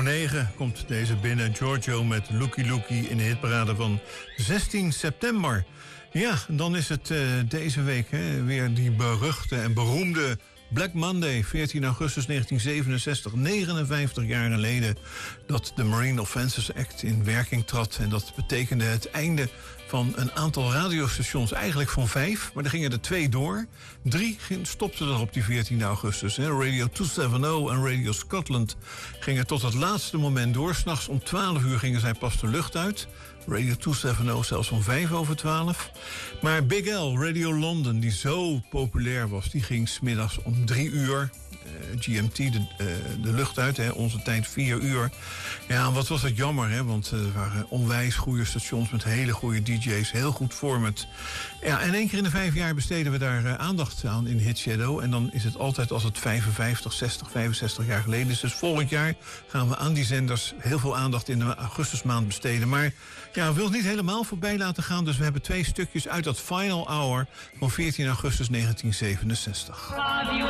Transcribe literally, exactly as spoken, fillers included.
nummer negen komt deze binnen. Giorgio met Looky Looky in de hitparade van zestien september. Ja, dan is het uh, deze week hè, weer die beruchte en beroemde Black Monday, veertien augustus negentien zevenenzestig, negenenvijftig jaar geleden dat de Marine Offenses Act in werking trad. En dat betekende het einde van een aantal radiostations, eigenlijk van vijf, maar er gingen er twee door. Drie stopten er op die veertien augustus. Hè. Radio tweehonderdzeventig en Radio Scotland gingen tot het laatste moment door. 's Nachts om twaalf uur gingen zij pas de lucht uit. Radio tweehonderdzeventig zelfs om vijf over twaalf. Maar Big L, Radio London, die zo populair was, die ging 's middags om drie uur. Uh, G M T, de, uh, de lucht uit, hè, onze tijd vier uur. Ja, wat was dat jammer, hè? Want uh, er waren onwijs goede stations met hele goede D J's, heel goed format. Ja, en één keer in de vijf jaar besteden we daar uh, aandacht aan in Hit Shadow. En dan is het altijd als het vijfenvijftig, zestig, vijfenzestig jaar geleden is. Dus volgend jaar gaan we aan die zenders heel veel aandacht in de augustusmaand besteden. Maar ja, we willen het niet helemaal voorbij laten gaan. Dus we hebben twee stukjes uit dat Final Hour van veertien augustus negentien zevenenzestig. Radio